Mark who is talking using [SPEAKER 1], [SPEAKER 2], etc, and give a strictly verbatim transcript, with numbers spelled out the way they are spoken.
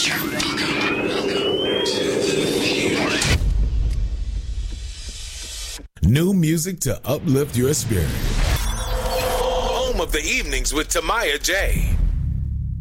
[SPEAKER 1] future. Welcome, welcome to the future.
[SPEAKER 2] New music to uplift your spirit. Home of the evenings with Tamaya J.